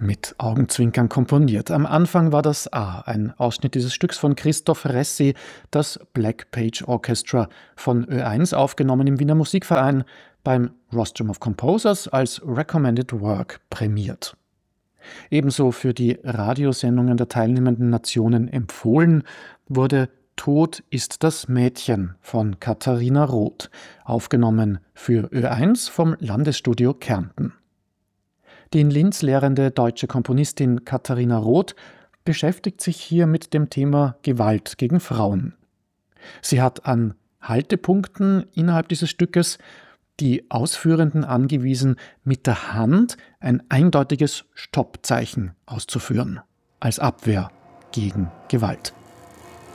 mit Augenzwinkern komponiert. Am Anfang war das A, ein Ausschnitt dieses Stücks von Christoph Ressi, das Black Page Orchestra von Ö1, aufgenommen im Wiener Musikverein, beim Rostrum of Composers als Recommended Work prämiert. Ebenso für die Radiosendungen der teilnehmenden Nationen empfohlen wurde Tod ist das Mädchen von Katharina Roth, aufgenommen für Ö1 vom Landesstudio Kärnten. Die in Linz lehrende deutsche Komponistin Katharina Roth beschäftigt sich hier mit dem Thema Gewalt gegen Frauen. Sie hat an Haltepunkten innerhalb dieses Stückes die Ausführenden angewiesen, mit der Hand ein eindeutiges Stoppzeichen auszuführen, als Abwehr gegen Gewalt.